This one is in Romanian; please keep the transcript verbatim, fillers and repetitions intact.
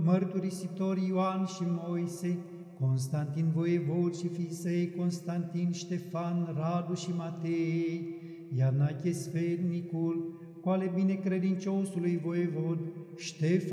mărturisitori Ioan și Moise, Constantin voievod și fiii săi Constantin, Ștefan, Radu și Matei, Iarnache sfetnicul, cu ale binecredinciosului voievod Ștefan,